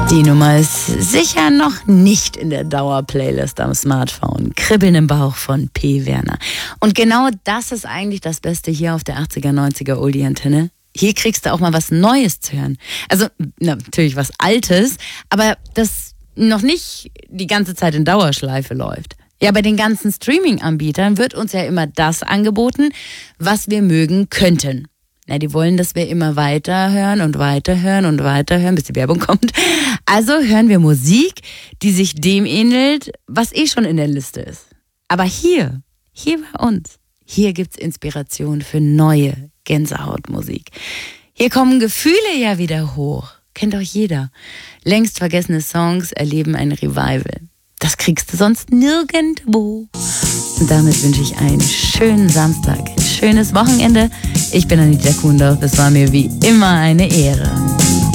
Die Nummer ist sicher noch nicht in der Dauerplaylist am Smartphone. Kribbeln im Bauch von P. Werner. Und genau das ist eigentlich das Beste hier auf der 80er, 90er Oldie-Antenne. Hier kriegst du auch mal was Neues zu hören. Also natürlich was Altes, aber das noch nicht die ganze Zeit in Dauerschleife läuft. Ja, bei den ganzen Streaming-Anbietern wird uns ja immer das angeboten, was wir mögen könnten. Na, die wollen, dass wir immer weiterhören und weiterhören und weiterhören, bis die Werbung kommt. Also hören wir Musik, die sich dem ähnelt, was schon in der Liste ist. Aber hier bei uns, hier gibt's Inspiration für neue Gänsehautmusik. Hier kommen Gefühle ja wieder hoch. Kennt doch jeder. Längst vergessene Songs erleben ein Revival. Das kriegst du sonst nirgendwo. Und damit wünsche ich einen schönen Samstag, ein schönes Wochenende. Ich bin Anita Kuhndorf, es war mir wie immer eine Ehre.